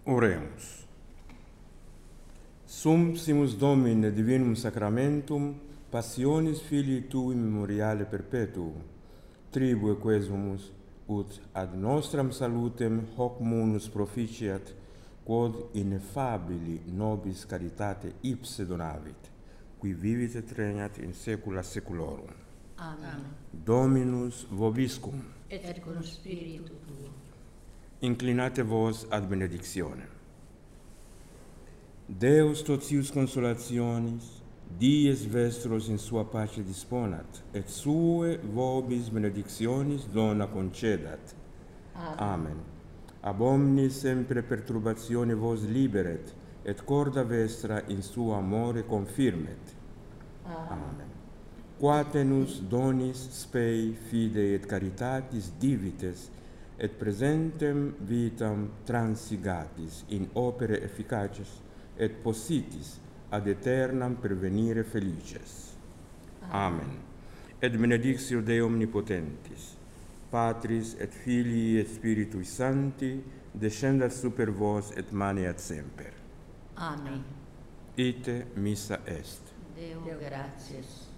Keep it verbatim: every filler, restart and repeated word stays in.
Oremus. Sumpsimus Domine Divinum Sacramentum, passionis Filii Tui memoriale perpetuum, tribue quesumus, ut ad nostram salutem hoc munus proficiat, quod ineffabili nobis caritate ipse donavit, qui vivit et regnat in saecula saeculorum. Amen. Dominus vobiscum. Et cum spiritu tuo. Inclinate vos ad benedictionem. Deus totius consolationis, dies vestros in sua pace disponat, et sue vobis benedictionis dona concedat. Amen. Amen. Ab omnis sempre perturbatione vos liberet, et corda vestra in sua amore confirmet. Amen. Amen. Quatenus donis spei, fidei et caritatis divites, et presentem vitam transigatis in opere efficaces, et possitis ad aeternam pervenire felices. Amen. Amen. Et benedictio Dei omnipotentis, Patris et Filii et Spiritui Sancti, descendat super vos et maneat semper. Amen. Ite missa est. Deo gratias.